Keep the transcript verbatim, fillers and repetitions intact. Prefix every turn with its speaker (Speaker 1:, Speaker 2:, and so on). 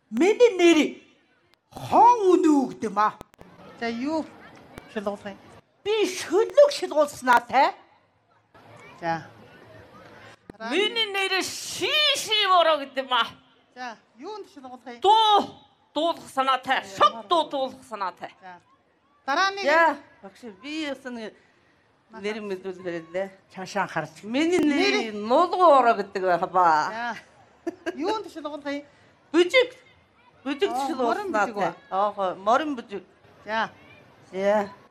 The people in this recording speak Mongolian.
Speaker 1: Миний нэр хон үнүү гэдэг маа.
Speaker 2: За юу шилгуулах юм?
Speaker 1: Би шүлэг шилгуулснаа те.
Speaker 2: За.
Speaker 3: Миний нэр шиши бороо гэдэг маа.
Speaker 2: За юунд шилгуулах юм?
Speaker 3: Дуу дуулах санаатай. Шот дуу дуулах санаатай.
Speaker 2: За. Дараа нэг
Speaker 3: Яа, багш би ясан нэр мэдүүлэх дээ.
Speaker 1: Чаашаа харж.
Speaker 3: Миний нэр нулгуу ороо гэдэг хабаа.
Speaker 2: За. Юунд шилгуулах юм?
Speaker 3: Бүжиг. Бүжиг
Speaker 2: Аа,
Speaker 3: шиг
Speaker 2: морин бүжиг
Speaker 3: ууснаатай. Аа, морин бүжиг.
Speaker 2: За.
Speaker 3: Яа.